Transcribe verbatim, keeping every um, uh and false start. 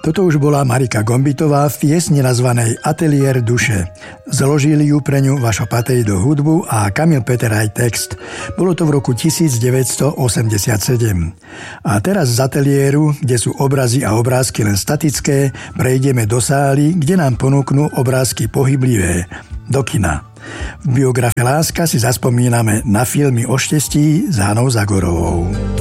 Toto už bola Marika Gombitová v piesni nazvanej Ateliér duše. Zložili ju pre ňu Vašo Patejdo hudbu a Kamil Peteraj text. Bolo to v roku devätnásťstoosemdesiatsedem. A teraz z ateliéru, kde sú obrazy a obrázky len statické, prejdeme do sály, kde nám ponúknú obrázky pohyblivé. Do kina. V biografii Láska si zaspomíname na filmy o štestí s Hanou Zagorovou.